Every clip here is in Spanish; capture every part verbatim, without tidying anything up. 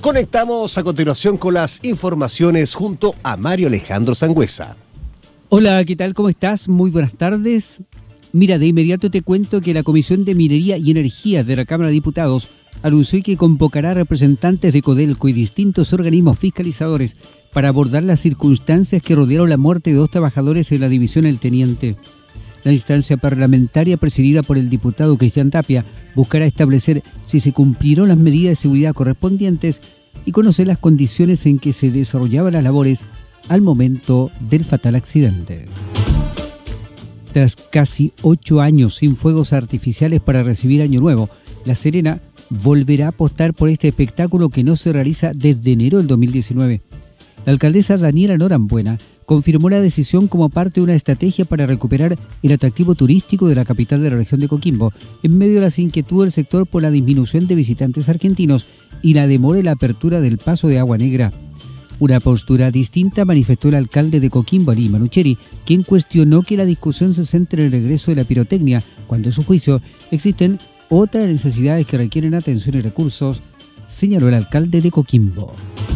conectamos a continuación con las informaciones junto a Mario Alejandro Sangüesa. Hola, ¿qué tal? ¿Cómo estás? Muy buenas tardes. Mira, de inmediato te cuento que la Comisión de Minería y Energía de la Cámara de Diputados anunció que convocará representantes de Codelco y distintos organismos fiscalizadores para abordar las circunstancias que rodearon la muerte de dos trabajadores de la división El Teniente. La instancia parlamentaria presidida por el diputado Cristian Tapia buscará establecer si se cumplieron las medidas de seguridad correspondientes y conocer las condiciones en que se desarrollaban las labores al momento del fatal accidente. Tras casi ocho años sin fuegos artificiales para recibir Año Nuevo, La Serena volverá a apostar por este espectáculo que no se realiza desde enero del dos mil diecinueve. La alcaldesa Daniela Norambuena confirmó la decisión como parte de una estrategia para recuperar el atractivo turístico de la capital de la región de Coquimbo, en medio de las inquietudes del sector por la disminución de visitantes argentinos y la demora en la apertura del paso de Agua Negra. Una postura distinta manifestó el alcalde de Coquimbo, Ali Manucheri, quien cuestionó que la discusión se centre en el regreso de la pirotecnia, cuando a su juicio existen otras necesidades que requieren atención y recursos, señaló el alcalde de Coquimbo.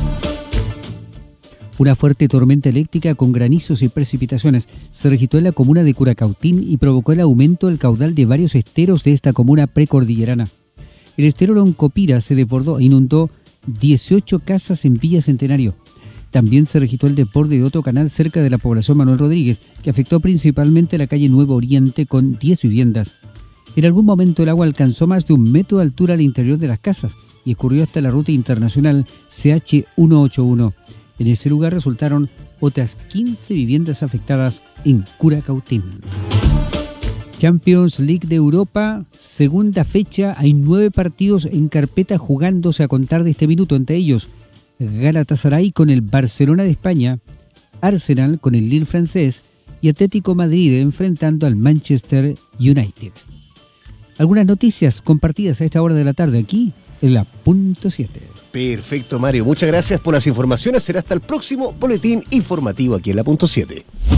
Una fuerte tormenta eléctrica con granizos y precipitaciones se registró en la comuna de Curacautín y provocó el aumento del caudal de varios esteros de esta comuna precordillerana. El estero Loncopira se desbordó e inundó dieciocho casas en Villa Centenario. También se registró el desborde de otro canal cerca de la población Manuel Rodríguez, que afectó principalmente la calle Nuevo Oriente con diez viviendas. En algún momento el agua alcanzó más de un metro de altura al interior de las casas y escurrió hasta la ruta internacional C H ciento ochenta y uno. En ese lugar resultaron otras quince viviendas afectadas en Curacautín. Champions League de Europa, segunda fecha, hay nueve partidos en carpeta jugándose a contar de este minuto, entre ellos Galatasaray con el Barcelona de España, Arsenal con el Lille francés y Atlético Madrid enfrentando al Manchester United. Algunas noticias compartidas a esta hora de la tarde aquí en la punto siete. Perfecto, Mario. Muchas gracias por las informaciones. Será hasta el próximo boletín informativo aquí en la punto siete.